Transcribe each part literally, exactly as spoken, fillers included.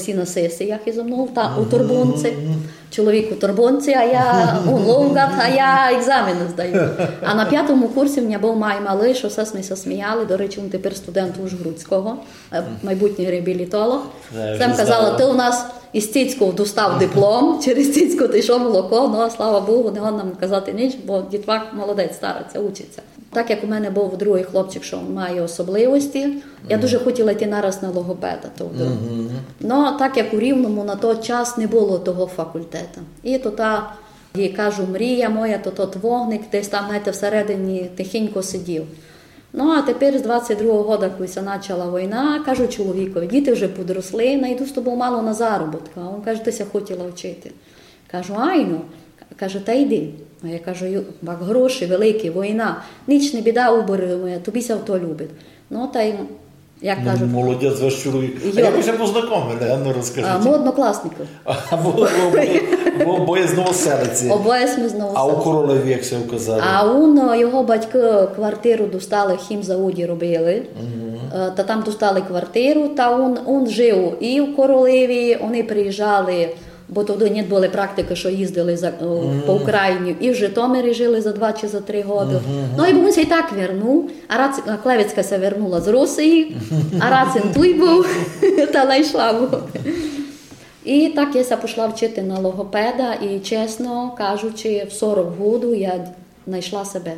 всі на сесіях із мною та у турбунці. Чоловік у турбунці, а я у лонгах, а я екзамени здаю. А на п'ятому курсі в мене був май малий, що все ми засміяли. До речі, він тепер студент Ужгородського, майбутній реабілітолог. Сам казала, ти у нас із Цицького достав диплом, через Цицьку ти йшов молоко, ну, слава Богу, не можна нам казати ніч, бо дітвак молодець, стариться, учиться. Так як у мене був другий хлопчик, що має особливості, я дуже хотіла йти нараз на логопеда. Mm-hmm. Но так як у Рівному на той час не було того факультету. І то та, я кажу, мрія моя, то тот вогник, десь там, знаєте, всередині тихенько сидів. Ну, а тепер з двадцять другого року, коли почала війна, кажу чоловікові, діти вже подросли, найду з тобою мало на заробітку. А він каже, ти ся хотіла вчити. Кажу, айно. Каже, та йди. А я кажу, бак гроші великі, війна, ніч не біда, убери моя, тобі ся то любить. Ну, та й, як ну, кажуть... Молодець ваш чоловік. А як ви ще познайомили, а ну розкажіть. А, ми однокласники. Обоє з Новоселиці. Обоє з Новоселиці. А у Королеві, як се вказали? А он, його батьки квартиру достали, хімзаводі робили. Угу. Та там достали квартиру, та він, він жив і в Королеві, вони приїжджали, бо тоді не були практики, що їздили за, mm-hmm. по Україні, і в Житомирі жили за два чи за три роки. Mm-hmm. Ну і він се і так вернув, а Рац... Клевецька се вернула з Росії, а Рацин той був, та знайшла був. І так я пішла вчити на логопеда, і чесно кажучи, в сорок років я знайшла себе.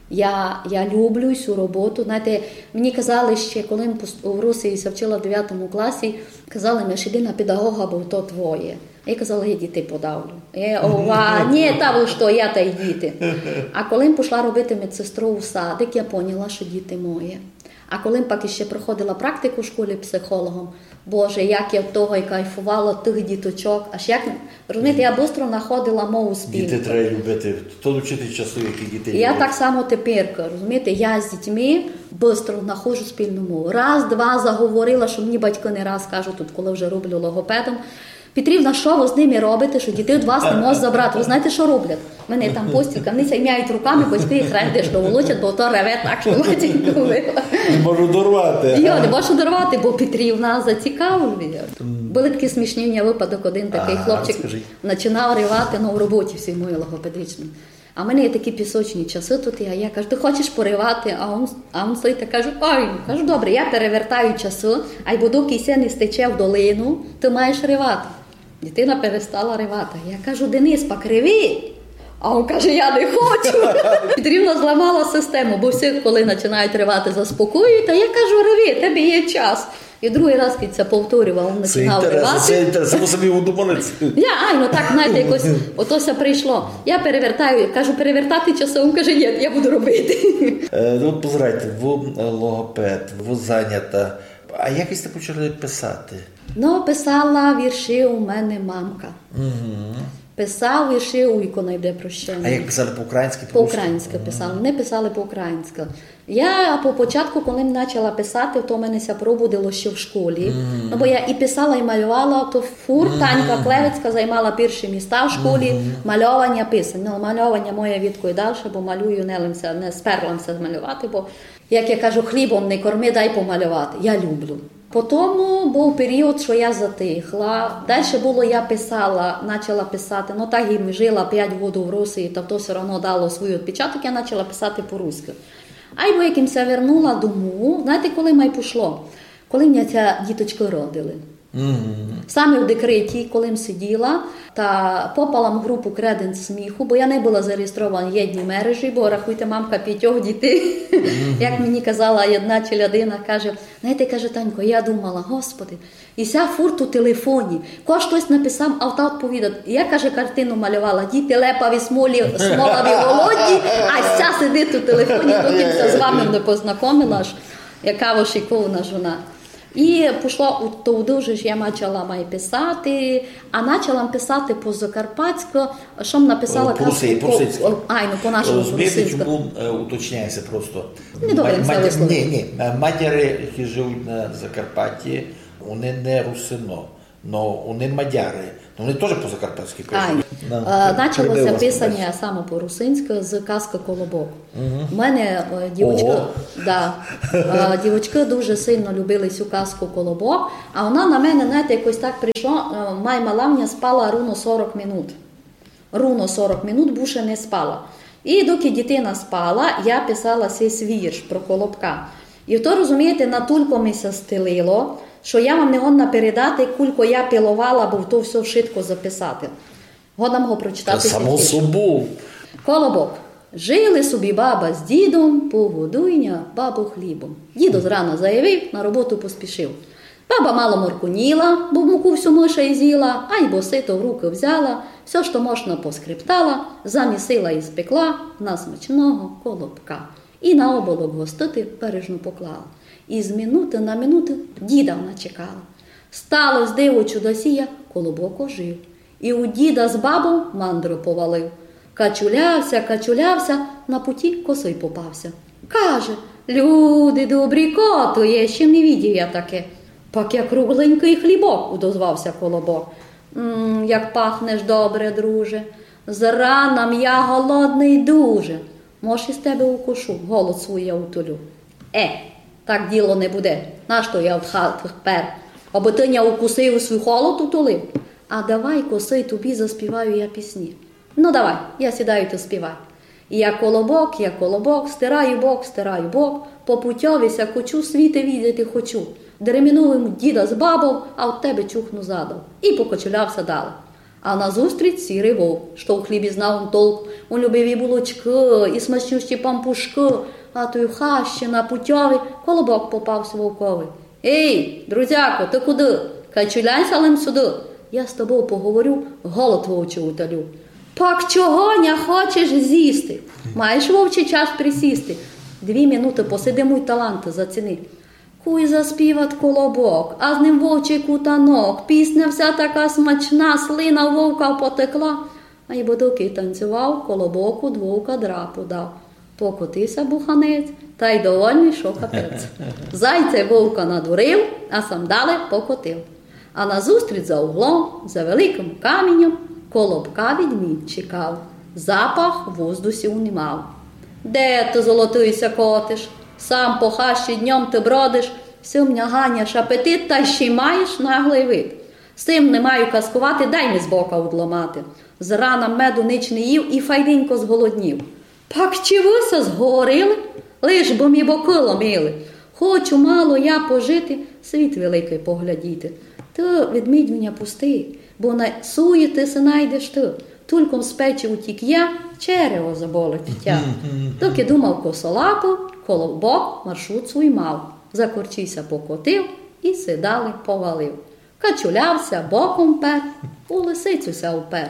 Я, я люблю цю роботу. Знаєте, мені казали ще, коли в Росії я вчила в дев'ятому класі, казали мені, що йди на педагога, бо то твоє. Я казала, я дітей подавлю. Я, ова, ні, та ви що, я та й діти. А коли пішла робити медсестру у садик, я поняла, що діти мої. А коли пак ще проходила практику в школі психологом, Боже, як я в того і кайфувала, тих діточок. Аж як, розумієте, я швидко знаходила мову спільну. Діти треба любити. То вчити часу, які діти Я люблять. так само тепер, розумієте, я з дітьми швидко знаходжу спільну мову. Раз, два заговорила, що мені батьки не раз кажуть, тут, коли вже роблю логопедом, Петрівна, що ви з ними робите, що дітей від вас не можуть забрати? Ви знаєте, що роблять? В мене там постілька, вони сяймяють руками, батьки їх рендиш до волочать, бо то реве так, що матінько вила. Не можу дорвати. Я не можу дорвати, бо Петрівна зацікавлює. Були такі смішні, у мене випадок, один такий хлопчик починав ривати, ну, в роботі всій моїй логопедичній. А в мене є такі пісочні часи тут, а я кажу, ти хочеш поривати? А він, а він стоїть і каже, ой, кажу, добре, я перевертаю часи, а й буду кися не стече в долину, ти маєш ривати. Дитина перестала ривати. Я кажу, Денис, покриви. А він каже, я не хочу. Петрівна зламала систему, бо всі, коли починають ривати, заспокоюють, а я кажу, риви, тебе є час. І другий раз, коли це повторював, він починав ривати. Це інтересно, ви собі удумались. Я, ай, ну так, знаєте, якось, отося прийшло. Я перевертаю, кажу, перевертати часи, він каже, ні, я буду робити. Е, ну, позирайте, ви логопед, ви зайнята. А як ви почали писати? Ну, писала вірші у мене мамка. Угу. Писав вірші у «Ікона йде прощення». А як писали по-українськи? По-українськи писали, не писали по-українськи. Я по початку, коли почала писати, то в мене ся пробудило ще в школі. Mm-hmm. Ну, бо я і писала, і малювала, то фур, mm-hmm. Танька Клевецька займала перші міста в школі, mm-hmm. мальовання, писань. Ну, мальовання моє відко і далі, бо малюю, не лимся, не сперлимся змалювати, бо, як я кажу, хлібом не корми, дай помалювати. Я люблю. Потім був період, що я затихла. Далі було, я писала, почала писати. Ну так і жила п'ять років в Росії, то то все одно дало свій відпечаток, я почала писати по-руськи. А й бо якимся вернула дому, знаєте, коли май пішло? Коли мене ця діточки родили. Mm-hmm. Саме в декреті, коли я сиділа, та попала в групу «Креденс сміху», бо я не була зареєстрована в єдній мережі, бо, рахуйте, мамка п'ятьох дітей. Mm-hmm. Як мені казала одна челядина, каже, знаєте, каже, Танько, я думала, Господи, і ся фурт у телефоні, ко хтось написав, а та відповідає. Я, каже, картину малювала, діти лепаві, смолі, смолаві, голодні, а ся сидить у телефоні, потім з вами не познайомила, яка вошиковна жона. І пішло у туди, що я почала май писати, а почала писати по-закарпатську, що написала по-русі, по-русицьку. Ай, ну по-нашому по-русицьку. Чому уточняється просто? Не добре, це висловити. Ні, ні, матері, які живуть на Закарпатті, вони не русино. но вони мадяри, но вони теж по-закарпатськи пишуть. Почалося писання саме по-русинськи з казки «Колобок». Угу. У мене дівочки, да, дівочки дуже сильно любили цю казку «Колобок», а вона на мене, знаєте, якось так прийшла, моя малавня спала ровно сорок минут. Ровно сорок минут більше не спала. І доки дитина спала, я писала цей вірш про Колобка. І то, розумієте, натулько ми се стелило, що я вам не годна передати, кулько я пилувала, бо то все швидко записати. Годна його прочитати. Це само собою. Колобок. Жили собі баба з дідом, погодуйня бабу хлібом. Дідо зрана заявив, на роботу поспішив. Баба мало моркуніла, бо в муку всю миша і з'їла, а й бо сито в руки взяла, все, що можна поскриптала, замісила і спекла на смачного колобка. І на оболок гостити бережно поклала. І з минути на минуту діда вона чекала. Сталось диво чудосія, колобок ожив. І у діда з бабою мандру повалив. Качулявся, качулявся, на путі косой попався. Каже, люди добрі, коту є, ще не видів я таке. Пак як кругленький хлібок, удозвався Колобок. М-м, як пахнеш добре, друже, зранам я голодний дуже. Може, із тебе укушу, голод свій я утолю. Е, так діло не буде. Нащо я в хатах пер? Аби ти не укусив свій холод утолив? А давай, коси, тобі заспіваю я пісні. Ну давай, я сідаю, ти співай. І я колобок, я колобок, стираю бок, стираю бок, по путьовіся кочу, світи відати хочу. Деремінуємо діда з бабов, а от тебе чухну задав. І покочулявся далі. А назустріч сірий вовк, що в хлібі знав он толк. Он любив і булочки, і смачнющі пампушки, а той хащі на путьові колобок попався вовковий. Ей, друзяко, ти куди? Качуляйся лим сюди. Я з тобою поговорю, голод вовчий утолю. Пак чого не хочеш з'їсти? Маєш вовчий час присісти? Дві минути посидимо й таланти заціни. Куй заспіват колобок, а з ним вовчий кутанок. Пісня вся така смачна, слина вовка потекла. А й бодоки танцював, колобоку двовка драпу дав. Покотився буханець, та й довольний, що капець. Зайця вовка надурив, а сам далі покотив. А назустріч за углом, за великим каменем, колобка відмідь чекав. Запах в воздусі унімав. Де ти, золотийся, котиш? Сам по хащі днем ти бродиш, всім не ганяш апетит, та ще й маєш наглий вид. З тим не маю казкувати, дай не з бока удломати. Зрана меду нич не їв і файденько зголоднів. Пак чи вися згорили? Лиш бо мі боки ломили. Хочу мало я пожити, світ великий поглядіти. Ти, ведмідюня, пусти, бо на суї ти се найдеш ти. Тульком з печі утік я, черево заболить тя. Доки думав косолапу, колобок маршрут свій мав. Закорчився покотив і сидали повалив. Качулявся, боком пер, у лисицюся упер.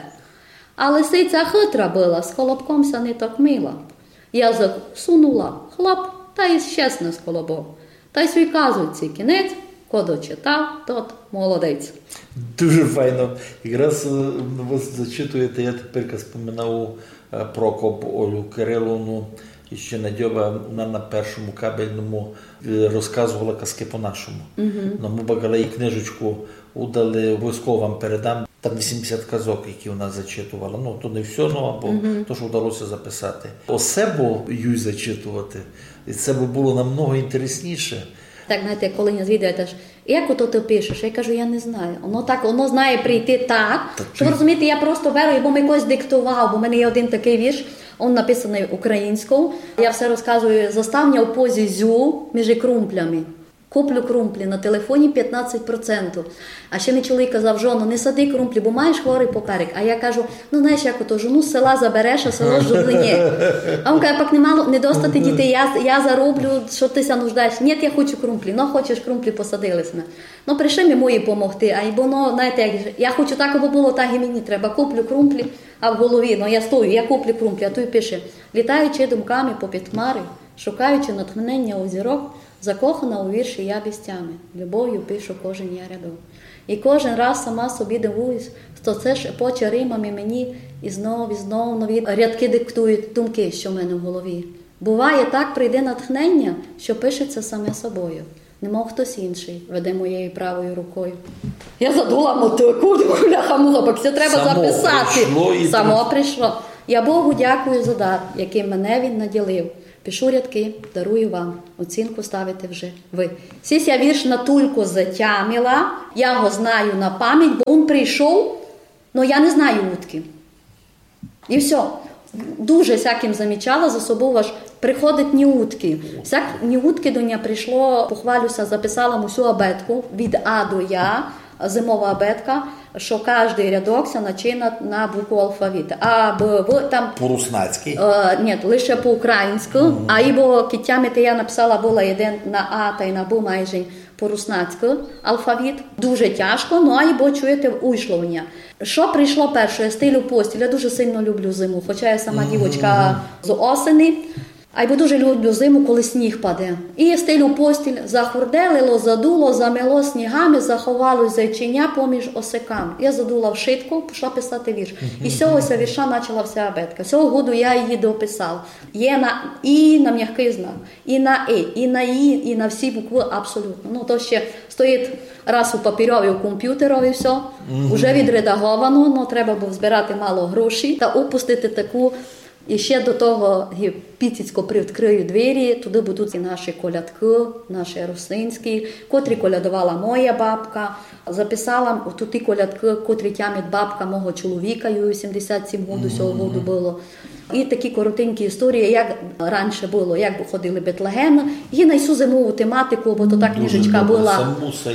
А лисиця хитра була, з колобком ся не так мила. Язик сунула, хлоп, та й щесне з колобок. Та й свій казується кінець, кого читав, тот молодець. Дуже файно. Якраз ви зачитуєте, я тепер споминав Прокоп Олю Кириловну, і ще Надьоба, вона на першому кабельному розказувала казки по-нашому. Угу. Но ми багали і книжечку удали, обов'язково вам передам. Там вісімдесят казок, які вона зачитувала. Ну, то не все, ну, або угу. то, що вдалося записати. Осебу їй зачитувати, і це б було намного інтересніше. Так, знаєте, коли не звідуєте, як ото ти пишеш? Я кажу, я не знаю. Воно так, воно знає прийти так, Та що ви розумієте, я просто беру, бо ми когось диктував, бо в мене є один такий вірш, він написаний українською. Я все розказую, заставня в позі зю між крумплями. Куплю крумплі на телефоні п'ятнадцять відсотків. А ще мій чоловік казав, жоно, не сади крумплі, бо маєш хворий поперек. А я кажу, ну знаєш, як ото, жону з села забереш, а село з жуглині. А він каже, пак не мало, не достати дітей, я, я зароблю, що ти ся нуждаєш. Ні, я хочу крумплі. Ну, хочеш крумплі, посадилися. Ну, прийшли ми мої помогти. А й воно, знаєте, як, я хочу так, аби було, так і мені треба. Куплю крумплі, а в голові, ну я стою, я куплю крумплі, а той пише, літаючи думками попід хмари, шукаючи натхнення у зірок, закохана у вірші я без тями, любов'ю пишу кожен я рядок. І кожен раз сама собі дивуюсь, що це ж епоча римами мені і знов, і знов нові рядки диктують думки, що в мене в голові. Буває, так прийде натхнення, що пишеться саме собою. Немов хтось інший веде моєю правою рукою. Я задула мотику, бляха-муха, бо це треба Само записати. Прийшло і Само прийшло. Я Богу дякую за дар, яким мене Він наділив. Пишу рядки, дарую вам. Оцінку ставите вже ви. Сісь я вірш на тульку затямила, я його знаю на пам'ять, бо він прийшов, але я не знаю утки. І все. Дуже всяким замічала за собою, аж приходить ні утки. Всяк ні утки до мене прийшло, похвалюся, записала всю абетку від А до Я, зимова абетка, що кожен рядок се начинає на букву алфавіту. А, Б, В, там... По-руснацьки? Е, ні, лише по-українську. Mm-hmm. А ібо киттями я написала була один на А та й на Б майже по-руснацьку алфавіт. Дуже тяжко, ну а ібо чуєте уйшло мене. Що прийшло перше? Я стилю постіль. Я дуже сильно люблю зиму, хоча я сама mm-hmm. дівочка з осені. А й бо дуже люблю зиму, коли сніг паде. І я стелю постіль, захурделило, задуло, замело снігами, заховало зайчиня поміж осиками. Я задула в шитку, пішла писати вірш. І з цього вірша почала вся абетка. Цього году я її дописала. Є на І, на м'який знак, і на І, і на І, і на всі букви абсолютно. Ну, то ще стоїть раз у папірові, у комп'ютерові все, mm-hmm. вже відредаговано, ну, треба було збирати мало грошей та упустити таку. І ще до того піцько привідкрию двері, туди будуть і наші колядки, наші русинські, котрі колядувала моя бабка. Записала тут і колядки, котрі тямить бабка мого чоловіка, їй сімдесят сім років цього року було. І такі коротенькі історії, як раніше було, як ходили Бетлегем, і на всю зимову тематику, бо то та книжечка була.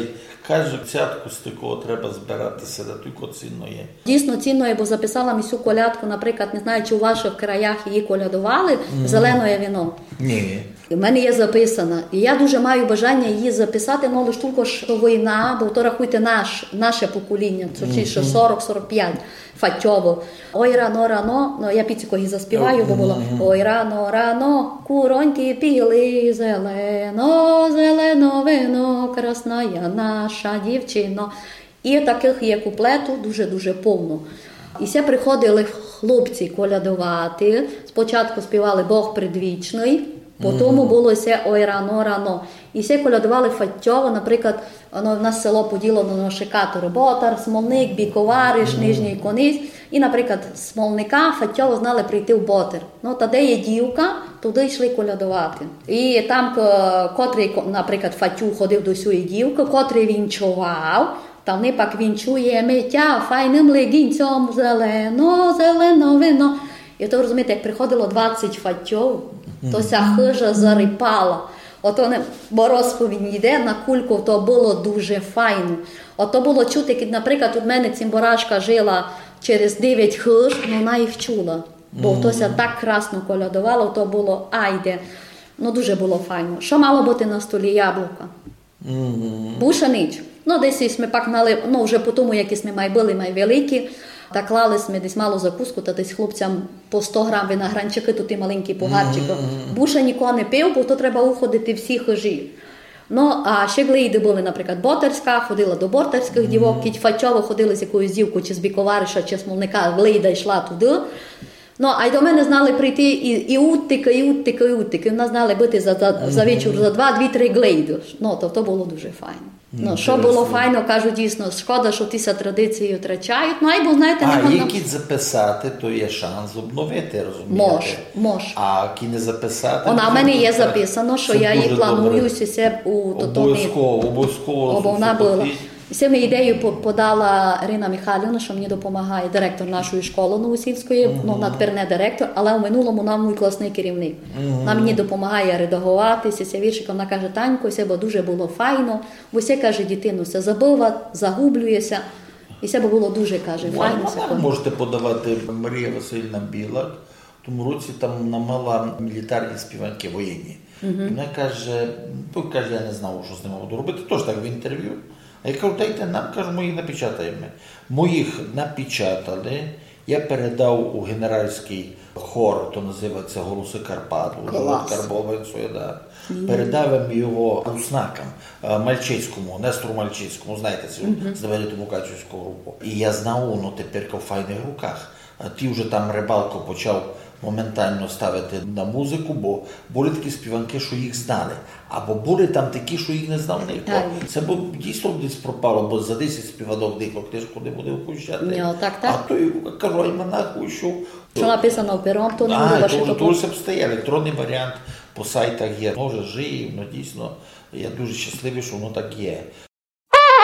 Каже, цятку з такого треба збиратися, да тільки цінно є. Дійсно цінно є, бо записала місю колядку, наприклад, не знаю, чи у ваших краях її колядували, mm. зелене віно. Ні. І в мене є записана. І я дуже маю бажання її записати, але лише тільки що війна, бо то рахуйте наш, наше покоління, це ще сорок сорок п'ять, фатьово. Ой, рано, рано, ну я піціко її заспіваю, бо було ой, рано, рано, куроньки піли, зелено, зелено вино, красна я наша дівчино. І таких є куплету дуже-дуже повно. І все приходили хлопці колядувати, спочатку співали Бог предвічний, потім було все ой рано, рано. І всі колядували фаттьово, наприклад, воно, в нас село поділено на шикатори. Ботар, Смолник, Біковариш, Нижній Кониць. І, наприклад, з Смолника фаттьово знали прийти в Ботар. Ну, та де є дівка, туди йшли колядувати. І там, котрий, наприклад, фаттю ходив до сюї дівки, котрий вінчував, та вони пак вінчує миття файним легінцем зелено, зелено вино. І то, розумієте, як приходило двадцять фаттьов, то ця хижа зарипала. Ото не, бо розповідь йде на кульку, то було дуже файно. Ото було чути, як, наприклад, у мене цимборашка жила через дев'ять хиж, ну вона їх чула. Бо то ся так красно колядувало, то було айде. Ну дуже було файно. Що мало бути на столі? Яблука. Mm-hmm. Бушанич. Ну десь ми пак мали, ну вже по тому, які ми май були, май великі, та клали ми десь мало закуску, та десь хлопцям по сто грам виногранчики, тут і маленькі погарчики. Mm-hmm. Буша нікого не пив, бо то треба уходити всі хижі. Ну, а ще глейди були, наприклад, Ботарська, ходила до ботарських дівок, mm-hmm. кіть фатьово ходили з якоюсь дівкою, чи з Біковариша, чи з Смолника, глейда йшла туди. Ну, а й до мене знали прийти і, і уттика, і уттика, і уттика. І в нас знали бити за, за, за вечір за два, дві, три глейди. Ну, то, то було дуже файно. Ну, що було файно, кажу, дійсно, шкода, що ті традиції втрачають. Ну, а, бо, знаєте, а не які записати, то є шанс обновити, розумієте? Мож, мож. А які не записати? Вона в мене є записано, що я її планую все у обов'язково, обов'язково. Бо вона була. Все мені ідею подала Ірина Михайлівна, що мені допомагає, директор нашої школи Новосільської, uh-huh. ну, вона тепер не директор, але в минулому вона мій класний керівник. Uh-huh. Вона мені допомагає редагуватися, ся віршиком, вона каже, Танько, все бо дуже було файно, бо все, каже, дитину, все забила, загублюється, і все було дуже, каже, файно. Ви можете подавати Марія Васильівна Білак, в тому році там намала мілітарні співанки воєнні. Uh-huh. І вона каже, ну, каже, я не знав, що з ними буду робити, теж так в інтерв'ю. А я кажу, дайте нам, кажу, ми їх напечатаємо. Моїх напечатали, я передав у генеральський хор, то називається «Голоси Карпат», у Карбовицю, да. Mm-hmm. Передав його руснакам, Мальчицькому, Нестору Мальчицькому, знаєте, цю mm-hmm. знамениту Мукачівську групу. І я знав, ну, тепер в файних руках. Ті вже там рибалку почав моментально ставити на музику, бо були такі співанки, що їх знали. Або були там такі, що їх не знав ніхто. Так. Це бо дійсно десь пропало, бо за десять співанок ніхто книжку не буде впущати. Ні, так, так. А той кажу, альманах вийшов. Що написано пером, то не А, буде то, ще то того. все стає, електронний варіант по сайтах є. Може, жиє, воно дійсно, я дуже щасливий, що воно так є.